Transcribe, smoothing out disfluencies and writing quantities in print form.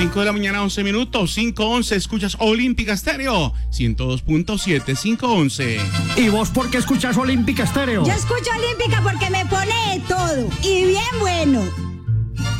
5 de la mañana, 11 minutos, 5:11, escuchas Olímpica Estéreo, 102.7, 5:11. ¿Y vos por qué escuchas Olímpica Estéreo? Yo escucho Olímpica porque me pone de todo y bien bueno.